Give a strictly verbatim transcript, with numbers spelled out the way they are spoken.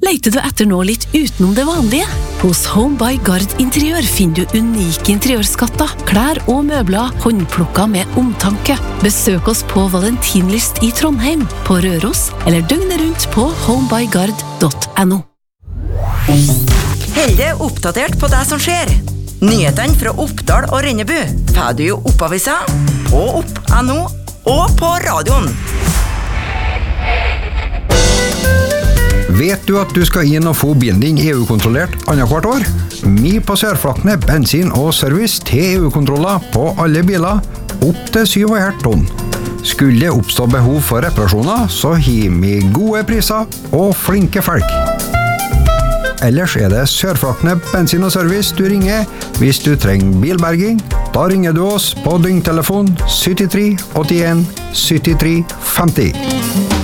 Leiter du etter noe litt utenom det vanlige? Hos Home by Gard Interiør finner du unike interiørskatter, klær og møbler håndplukket med omtanke. Besøk oss på Valentinlyst i Trondheim, på Røros, eller døgnet rundt på homebygard punktum no. Hold deg oppdatert på det som skjer. Nyhetene fra Oppdal og Rennebu får du i Oppavisa, på opp punktum no og på radioen. Vet du at du skal inn og få bilen din E U-kontrollert annethvert år? Vi på Sørflaktene bensin og service til E U-kontroller på alle biler opp til syv komma fem tonn. Skulle det oppstå behov for reparasjoner, så har vi gode priser og flinke folk. Ellers er det Sørflaktene bensin og service du ringer hvis du trenger bilberging. Da ringer du oss på døgntelefon syttitre åttien syttitre femti.